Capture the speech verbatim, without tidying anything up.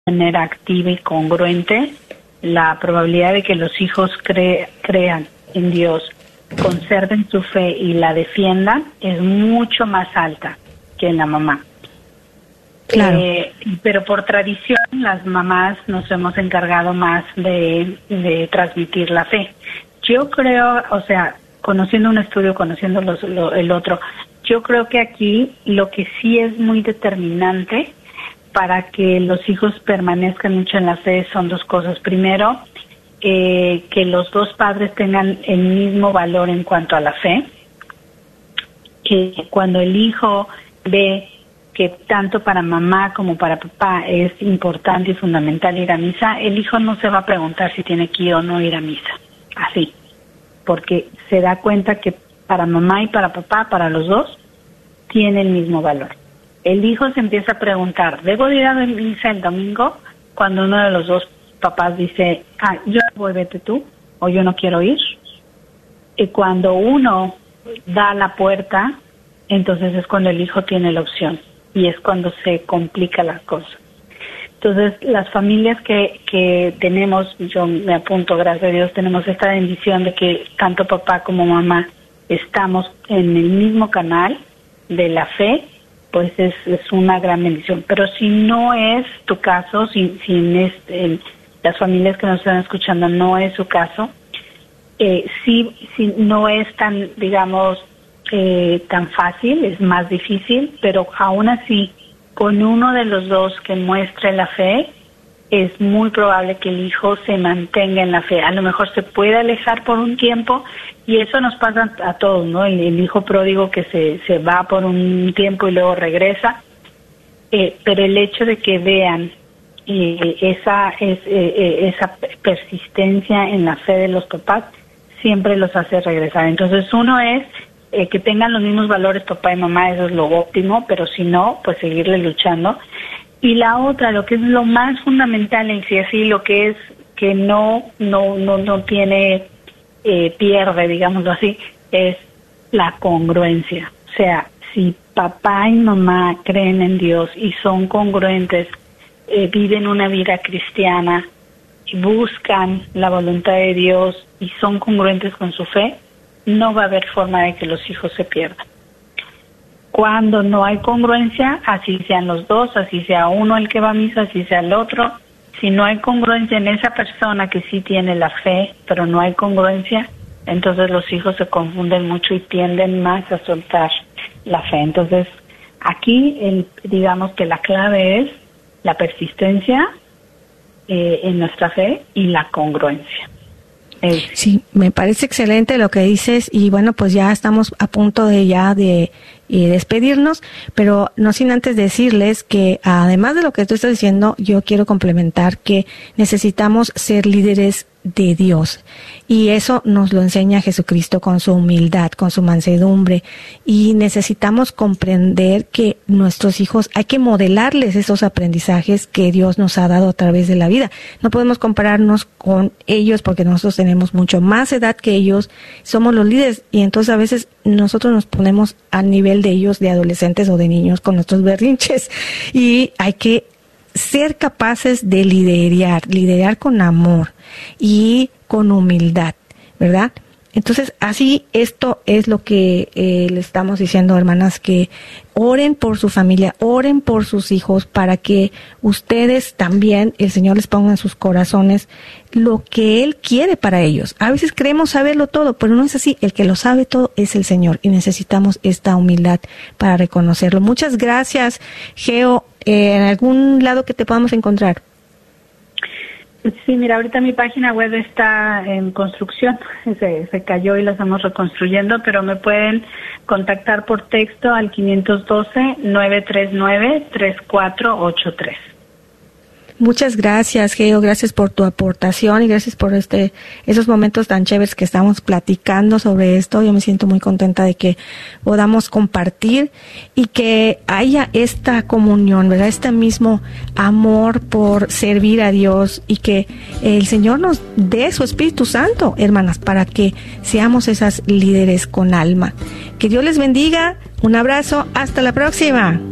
de manera activa y congruente, la probabilidad de que los hijos cre- crean en Dios, conserven su fe y la defiendan es mucho más alta que en la mamá. Claro. Eh, pero por tradición las mamás nos hemos encargado más de, de transmitir la fe. Yo creo, o sea, conociendo un estudio, conociendo los, lo, el otro, yo creo que aquí lo que sí es muy determinante para que los hijos permanezcan mucho en la fe son dos cosas. Primero, eh, que los dos padres tengan el mismo valor en cuanto a la fe. Que cuando el hijo ve que tanto para mamá como para papá es importante y fundamental ir a misa, el hijo no se va a preguntar si tiene que ir o no ir a misa. Así. Porque se da cuenta que para mamá y para papá, para los dos, tiene el mismo valor. El hijo se empieza a preguntar, ¿debo de ir a misa el domingo? Cuando uno de los dos papás dice, ah, yo voy, vete tú, o yo no quiero ir. Y cuando uno da la puerta, entonces es cuando el hijo tiene la opción, y es cuando se complica las cosas. Entonces, las familias que, que tenemos, yo me apunto, gracias a Dios, tenemos esta bendición de que tanto papá como mamá estamos en el mismo canal de la fe, pues es, es una gran bendición. Pero si no es tu caso, si, si en este, en las familias que nos están escuchando no es su caso, eh, sí, sí no es tan, digamos, eh, tan fácil, es más difícil, pero aún así, con uno de los dos que muestre la fe, es muy probable que el hijo se mantenga en la fe. A lo mejor se puede alejar por un tiempo, y eso nos pasa a todos, ¿no? El, el hijo pródigo que se, se va por un tiempo y luego regresa, eh, pero el hecho de que vean eh, esa, es, eh, esa persistencia en la fe de los papás, siempre los hace regresar. Entonces, uno es eh, que tengan los mismos valores papá y mamá, eso es lo óptimo, pero si no, pues seguirle luchando. Y la otra, lo que es lo más fundamental en sí así, lo que es que no no no no tiene eh, pierde, digámoslo así, es la congruencia. O sea, si papá y mamá creen en Dios y son congruentes, eh, viven una vida cristiana, y buscan la voluntad de Dios y son congruentes con su fe, no va a haber forma de que los hijos se pierdan. Cuando no hay congruencia, así sean los dos, así sea uno el que va a misa, así sea el otro, si no hay congruencia en esa persona que sí tiene la fe, pero no hay congruencia, entonces los hijos se confunden mucho y tienden más a soltar la fe. Entonces, aquí el, digamos que la clave es la persistencia eh, en nuestra fe y la congruencia. Es, Sí, me parece excelente lo que dices, y bueno, pues ya estamos a punto de ya de eh, despedirnos, pero no sin antes decirles que además de lo que tú estás diciendo, yo quiero complementar que necesitamos ser líderes de Dios, y eso nos lo enseña Jesucristo con su humildad, con su mansedumbre, y necesitamos comprender que nuestros hijos hay que modelarles esos aprendizajes que Dios nos ha dado a través de la vida. No podemos compararnos con ellos porque nosotros tenemos mucho más edad que ellos, somos los líderes, y entonces a veces nosotros nos ponemos al nivel de ellos, de adolescentes o de niños, con nuestros berrinches, y hay que ser capaces de liderar, liderar con amor y con humildad, ¿verdad? Entonces, así, esto es lo que eh, le estamos diciendo, hermanas, que oren por su familia, oren por sus hijos, para que ustedes también, el Señor les ponga en sus corazones lo que Él quiere para ellos. A veces creemos saberlo todo, pero no es así. El que lo sabe todo es el Señor, y necesitamos esta humildad para reconocerlo. Muchas gracias, Geo. Eh, ¿En algún lado que te podamos encontrar? Sí, mira, ahorita mi página web está en construcción, se, se cayó y la estamos reconstruyendo, pero me pueden contactar por texto al quinientos doce, nueve treinta y nueve, treinta y cuatro ochenta y tres. Muchas gracias, Geo, gracias por tu aportación y gracias por este esos momentos tan chéveres que estamos platicando sobre esto. Yo me siento muy contenta de que podamos compartir y que haya esta comunión, ¿verdad? Este mismo amor por servir a Dios, y que el Señor nos dé su Espíritu Santo, hermanas, para que seamos esas líderes con alma. Que Dios les bendiga. Un abrazo. Hasta la próxima.